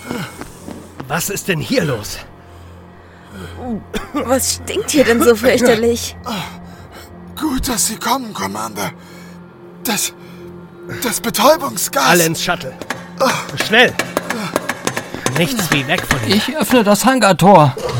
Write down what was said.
Was ist denn hier los? Was stinkt hier denn so fürchterlich? Gut, dass Sie kommen, Commander. Das Betäubungsgas. Alle ins Shuttle. Schnell. Nichts wie weg von hier. Ich öffne das Hangartor.